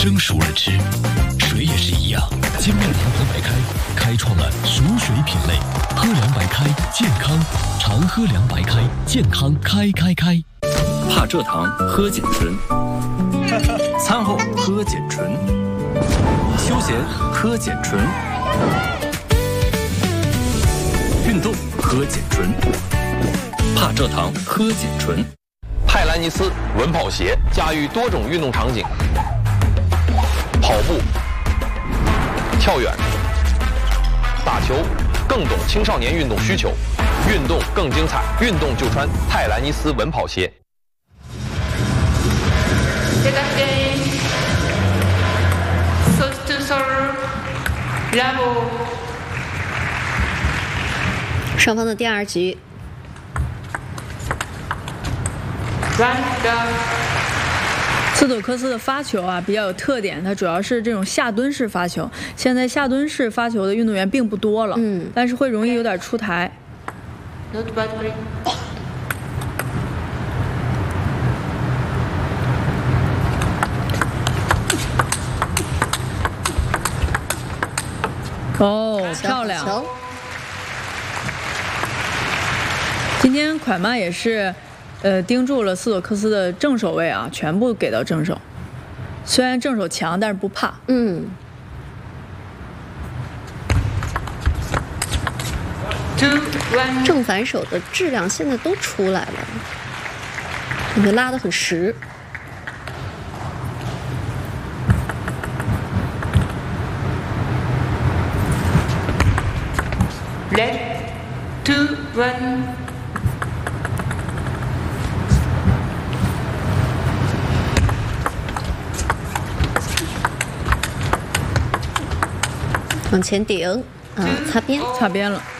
蒸熟了吃。水也是一样，精酿联合白开开创了熟水品类，喝凉白开健康，常喝凉白开健康开。 怕蔗糖喝碱醇，餐后喝碱醇，休闲喝碱醇，运动喝碱醇，怕蔗糖喝碱醇。 泰兰尼斯稳跑鞋驾驭多种运动场景，跑步、跳远、打球，更懂青少年运动需求，运动更精彩，运动就穿泰兰尼斯稳跑鞋。 双方的第二局。 斯托克斯的发球啊比较有特点，它主要是这种下蹲式发球。现在下蹲式发球的运动员并不多了，但是会容易有点出台。哦，漂亮！今天蒯曼也是。盯住了斯托克斯的正手位啊，全部给到正手。虽然正手强，但是不怕。 正反手的质量现在都出来了，感觉拉得很实。 Red 2 1。 往前顶，擦边擦边了。